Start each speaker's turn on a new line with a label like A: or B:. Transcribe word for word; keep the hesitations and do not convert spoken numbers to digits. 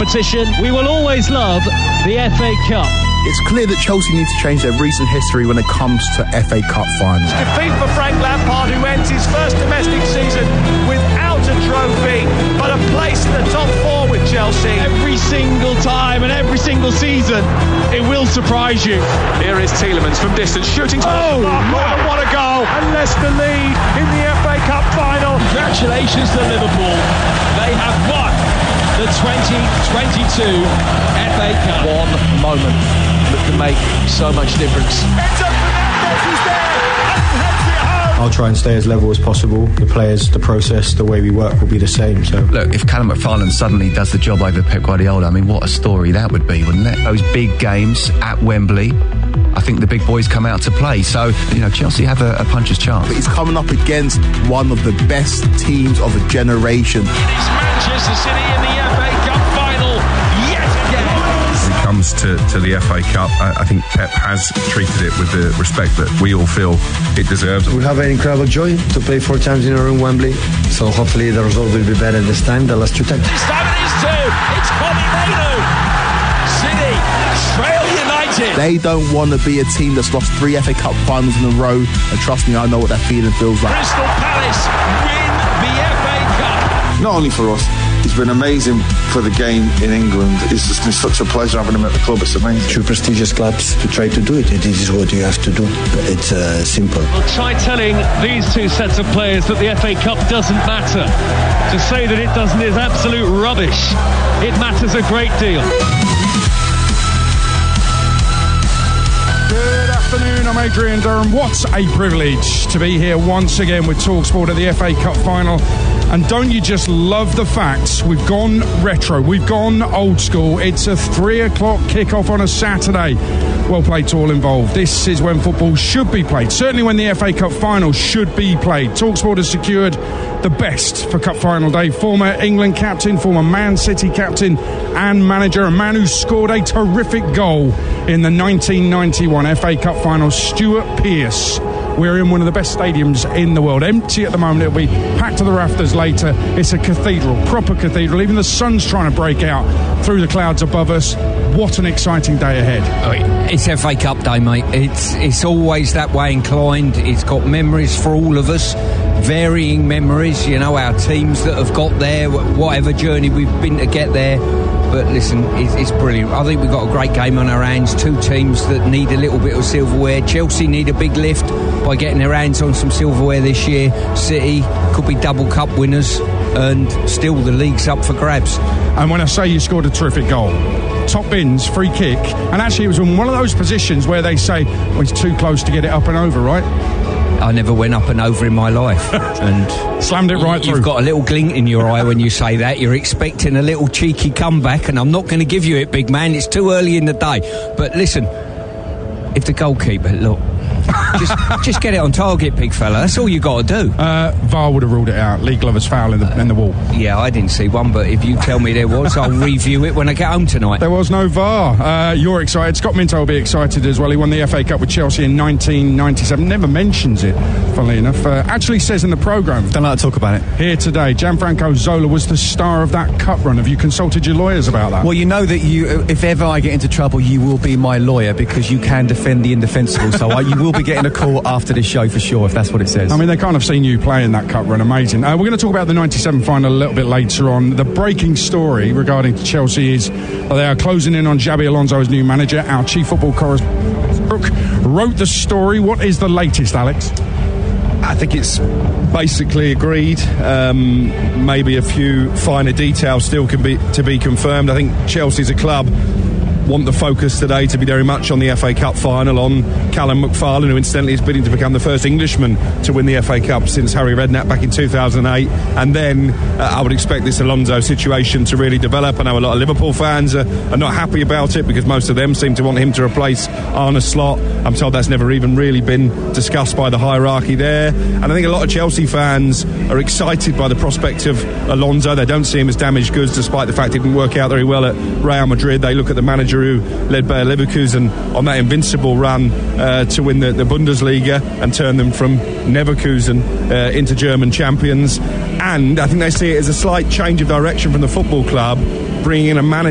A: competition. We will always love the F A Cup.
B: It's clear that Chelsea need to change their recent history when it comes to F A Cup finals.
C: Defeat for Frank Lampard, who ends his first domestic season without a trophy, but a place in the top four with Chelsea.
A: Every single time and every single season, it will surprise you.
C: Here is Tielemans from distance, shooting to
A: oh,
C: the far corner.
A: Wow.
C: What a goal! And Leicester lead in the F A Cup final.
A: Congratulations to Liverpool. They have won the twenty twenty-two F A Cup.
D: One moment that can make so much difference.
C: Enzo Fernandez is there and heads it home.
E: I'll try and stay as level as possible. The players, the process, the way we work will be the same. So
F: look, if Callum McFarlane suddenly does the job over Pep Guardiola, I mean, what a story that would be, wouldn't it? Those big games at Wembley, I think the big boys come out to play. So, you know, Chelsea have a, a puncher's chance.
B: But he's coming up against one of the best teams of a generation.
A: It's Manchester City in the F A Cup final yet again.
G: When it comes to, to the F A Cup, I, I think Pep has treated it with the respect that we all feel it deserves.
E: we have an incredible joy to play four times in a row in Wembley. So hopefully the result will be better this time, the last two times.
A: This time it is two. It's Bobby Mainu. City trail United.
B: They don't want to be a team that's lost three F A Cup finals in a row. And trust me, I know what that feeling feels like.
A: Crystal Palace win the F A Cup.
H: Not only for us, it's been amazing for the game in England. It's just been such a pleasure having him at the club. It's amazing.
E: Two prestigious clubs to try to do it. This is what you have to do. It's uh, simple.
A: Well, try telling these two sets of players that the F A Cup doesn't matter. To say that it doesn't is absolute rubbish. It matters a great deal.
I: Good afternoon, I'm Adrian Durham. What a privilege to be here once again with TalkSport at the F A Cup final. And don't you just love the facts? We've gone retro, we've gone old school. It's a three o'clock kickoff on a Saturday. Well played to all involved. This is when football should be played. Certainly when the F A Cup final should be played. TalkSport has secured the best for Cup final day. Former England captain, former Man City captain and manager, a man who scored a terrific goal in the nineteen ninety-one F A Cup final, Stuart Pearce. We're in one of the best stadiums in the world. Empty at the moment. It'll be packed to the rafters later. It's a cathedral, proper cathedral. Even the sun's trying to break out through the clouds above us. What an exciting day ahead.
J: It's F A Cup day, mate. It's it's always that way inclined. It's got memories for all of us, varying memories. You know, our teams that have got there, whatever journey we've been to get there. But listen, it's, it's brilliant. I think we've got a great game on our hands. Two teams that need a little bit of silverware. Chelsea need a big lift by getting their hands on some silverware this year. City could be double cup winners, and still the league's up for grabs.
I: And when I say you scored a terrific goal, top bins, free kick, and actually it was in one of those positions where they say, well, it's too close to get it up and over, right?
J: I never went up and over in my life. And
I: slammed it right
J: you've
I: through.
J: You've got a little glint in your eye when you say that. You're expecting a little cheeky comeback, and I'm not going to give you it, big man. It's too early in the day. But listen, if the goalkeeper, look, just just get it on target, big fella. That's all you got to do.
I: Uh, V A R would have ruled it out. Lee Glover's foul in the, in the wall.
J: Yeah, I didn't see one, but if you tell me there was, I'll review it when I get home tonight.
I: There was no V A R. Uh, you're excited. Scott Minto will be excited as well. He won the F A Cup with Chelsea in nineteen ninety-seven. Never mentions it, funnily enough. Uh, actually says in the programme.
E: Don't like to talk about it.
I: Here today, Gianfranco Zola was the star of that cup run. Have you consulted your lawyers about that?
E: Well, you know that you, if ever I get into trouble, you will be my lawyer because you can defend the indefensible. So I, you will be getting a call after this show for sure, if that's what it says.
I: I mean, they can't have seen you playing that cup run. Amazing. Uh, we're going to talk about the ninety-seven final a little bit later on. The breaking story regarding Chelsea is that they are closing in on Xabi Alonso as new manager. Our chief football correspondent Brooke wrote the story. What is the latest, Alex?
G: I think it's basically agreed. Um, maybe a few finer details still can be to be confirmed. I think Chelsea's a club want the focus today to be very much on the F A Cup final, on Callum McFarlane, who incidentally is bidding to become the first Englishman to win the F A Cup since Harry Redknapp back in two thousand eight. And then uh, I would expect this Alonso situation to really develop. I know a lot of Liverpool fans are, are not happy about it because most of them seem to want him to replace Arne Slot. I'm told that's never even really been discussed by the hierarchy there. And I think a lot of Chelsea fans are excited by the prospect of Alonso. They don't see him as damaged goods, despite the fact it didn't work out very well at Real Madrid. They look at the manager who led Bayer Leverkusen on that invincible run uh, to win the, the Bundesliga and turn them from Leverkusen uh, into German champions. And I think they see it as a slight change of direction from the football club, bringing in a manager